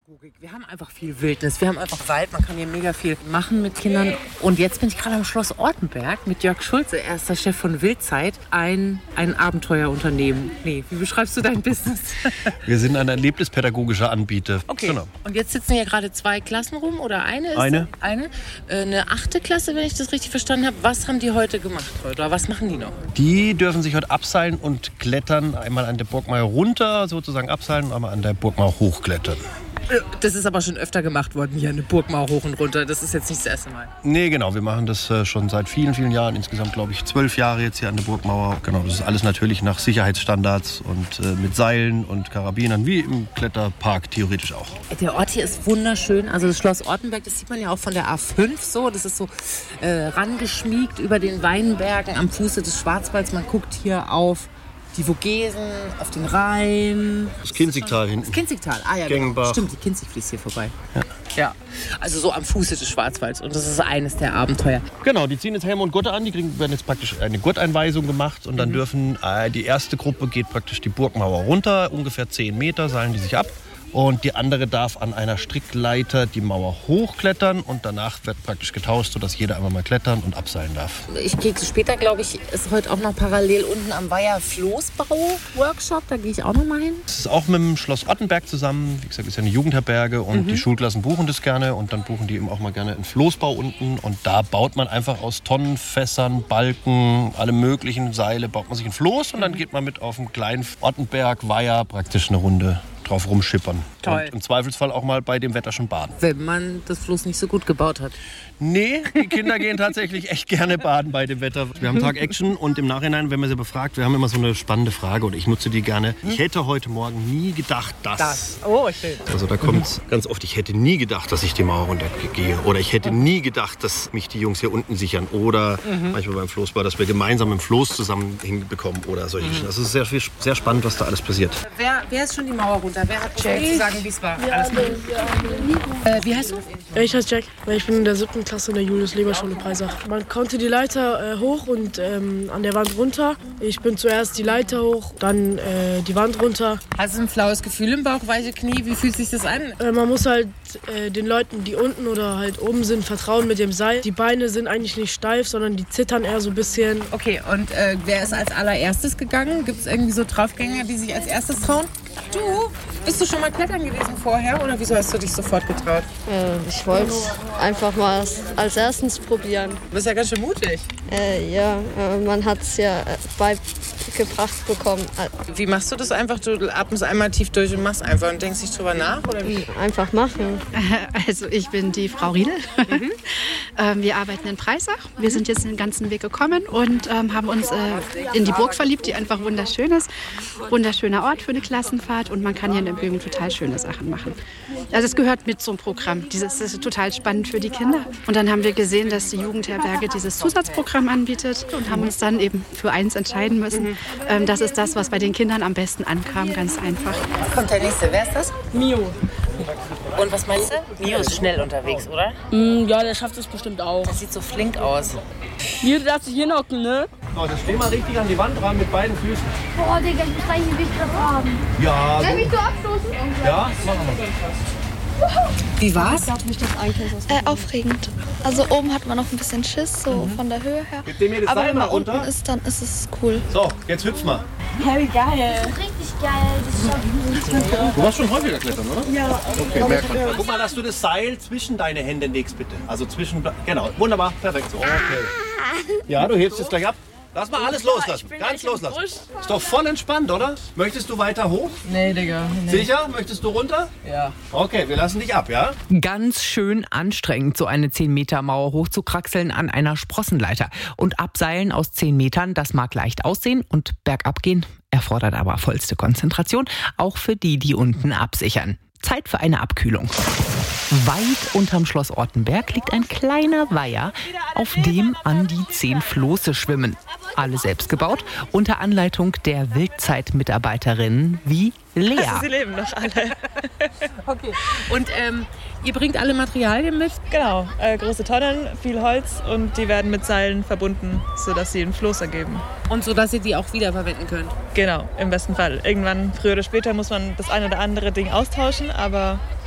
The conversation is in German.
Wir haben einfach viel Wildnis, wir haben einfach Wald, man kann hier mega viel machen mit Kindern. Und jetzt bin ich gerade am Schloss Ortenberg mit Jörg Schulze, er ist der Chef von Wildzeit, ein Abenteuerunternehmen. Nee, wie beschreibst du dein Business? Wir sind ein erlebnispädagogischer Anbieter. Okay, genau. Und jetzt sitzen hier gerade 2 Klassen rum oder eine? Eine 8. Klasse, wenn ich das richtig verstanden habe. Was haben die heute gemacht oder was machen die noch? Die dürfen sich heute abseilen und klettern, einmal an der Burgmauer runter, sozusagen abseilen, und einmal an der Burgmauer hochklettern. Das ist aber schon öfter gemacht worden, hier eine Burgmauer hoch und runter. Das ist jetzt nicht das erste Mal. Nee, genau. Wir machen das schon seit vielen, vielen Jahren. Insgesamt, glaube ich, 12 Jahre jetzt hier an der Burgmauer. Genau, das ist alles natürlich nach Sicherheitsstandards und mit Seilen und Karabinern, wie im Kletterpark theoretisch auch. Der Ort hier ist wunderschön. Also das Schloss Ortenberg, das sieht man ja auch von der A5 so. Das ist so rangeschmiegt über den Weinbergen am Fuße des Schwarzwalds. Man guckt hier auf die Vogesen, auf den Rhein. Das Kinzigtal hinten. Das Kinzigtal, ja, genau. Stimmt, die Kinzig fließt hier vorbei. Ja, also so am Fuße des Schwarzwalds. Und das ist eines der Abenteuer. Genau, die ziehen jetzt Helme und Gurte an. Die werden jetzt praktisch eine Gurteinweisung gemacht. Und dann dürfen, die erste Gruppe geht praktisch die Burgmauer runter. Ungefähr 10 Meter seilen die sich ab. Und die andere darf an einer Strickleiter die Mauer hochklettern. Und danach wird praktisch getauscht, sodass jeder einmal mal klettern und abseilen darf. Ich gehe später, glaube ich, ist heute auch noch parallel unten am Weiher Floßbau-Workshop. Da gehe ich auch noch mal hin. Das ist auch mit dem Schloss Ortenberg zusammen. Wie gesagt, ist ja eine Jugendherberge. Und die Schulklassen buchen das gerne. Und dann buchen die eben auch mal gerne einen Floßbau unten. Und da baut man einfach aus Tonnen, Fässern, Balken, alle möglichen Seile, baut man sich ein Floß. Und dann geht man mit auf dem kleinen Ortenberg-Weiher praktisch eine Runde drauf rumschippern. Toll. Und im Zweifelsfall auch mal bei dem Wetter schon baden. Wenn man das Floß nicht so gut gebaut hat. Nee, die Kinder gehen tatsächlich echt gerne baden bei dem Wetter. Wir haben Tag Action und im Nachhinein, wenn man sie befragt, wir haben immer so eine spannende Frage und ich nutze die gerne. Ich hätte heute Morgen nie gedacht, dass... Oh, schön. Also da kommt es ganz oft, ich hätte nie gedacht, dass ich die Mauer runtergehe. Oder ich hätte nie gedacht, dass mich die Jungs hier unten sichern. Oder manchmal beim Floßbau, dass wir gemeinsam im Floß zusammen hinbekommen oder solche Geschichten. Das ist sehr spannend, was da alles passiert. Wer ist schon die Mauer runter? Wer hat zu sagen, wie es war? Alles gut. Wie heißt du? Ich heiße Jack. Ich bin in der 7. Klasse in der Julius-Leber-Schule Breisach. Man konnte die Leiter hoch und an der Wand runter. Ich bin zuerst die Leiter hoch, dann die Wand runter. Hast du ein flaues Gefühl im Bauch, weiche Knie? Wie fühlt sich das an? Man muss halt den Leuten, die unten oder halt oben sind, vertrauen mit dem Seil. Die Beine sind eigentlich nicht steif, sondern die zittern eher so ein bisschen. Okay, und wer ist als allererstes gegangen? Gibt es irgendwie so Draufgänger, die sich als erstes trauen? Du? Bist du schon mal klettern gewesen vorher oder wieso hast du dich sofort getraut? Ich wollte es einfach mal als erstes probieren. Du bist ja ganz schön mutig. Man hat es ja beigebracht bekommen. Wie machst du das einfach? Du atmest einmal tief durch und machst einfach und denkst nicht drüber nach? Oder wie? Einfach machen. Also ich bin die Frau Riedel. Wir arbeiten in Breisach. Wir sind jetzt den ganzen Weg gekommen und haben uns in die Burg verliebt, die einfach wunderschön ist. Wunderschöner Ort für eine Klassenfahrt und man kann hier in der Umgebung total schöne Sachen machen. Also es gehört mit zum Programm. Das ist total spannend für die Kinder. Und dann haben wir gesehen, dass die Jugendherberge dieses Zusatzprogramm anbietet und haben uns dann eben für eins entscheiden müssen. Das ist das, was bei den Kindern am besten ankam, ganz einfach. Kommt der Nächste. Wer ist das? Mio. Und was meinst du? Mio ist schnell unterwegs, oder? Ja, der schafft es bestimmt auch. Das sieht so flink aus. Mio, du darfst dich hier hocken, ne? So, dann steh mal richtig an die Wand dran mit beiden Füßen. Boah, Digga, ich muss eigentlich nicht gerade haben. Ja. Soll ich mich so abstoßen? Ja, machen wir. Wie war's? Aufregend. Also oben hat man noch ein bisschen Schiss, so von der Höhe her. Gib dem hier das Aber Seil wenn man mal runter. unten ist, dann ist es cool. So, jetzt hüpf mal. Hey, geil. Das ist richtig geil. Das ist Du warst schon häufiger klettern, oder? Ja. Okay, merkt man. Guck mal, dass du das Seil zwischen deine Hände legst, bitte. Also zwischen... Genau, wunderbar, perfekt. So, okay. Ja, du hebst jetzt gleich ab. Lass mal alles loslassen, ganz loslassen. Ist doch voll entspannt, oder? Möchtest du weiter hoch? Nee, Digga. Nee. Sicher? Möchtest du runter? Ja. Okay, wir lassen dich ab, ja? Ganz schön anstrengend, so eine 10-Meter-Mauer hochzukraxeln an einer Sprossenleiter. Und abseilen aus 10 Metern, das mag leicht aussehen und bergab gehen erfordert aber vollste Konzentration, auch für die, die unten absichern. Zeit für eine Abkühlung. Weit unterm Schloss Ortenberg liegt ein kleiner Weiher, auf dem an die 10 Floße schwimmen. Alle selbst gebaut, unter Anleitung der Wildzeit-Mitarbeiterinnen wie Lea. Sie leben noch alle. Okay. Und ihr bringt alle Materialien mit? Genau, große Tonnen, viel Holz und die werden mit Seilen verbunden, sodass sie einen Floß ergeben. Und so, dass ihr die auch wiederverwenden könnt? Genau, im besten Fall. Irgendwann, früher oder später, muss man das ein oder andere Ding austauschen, aber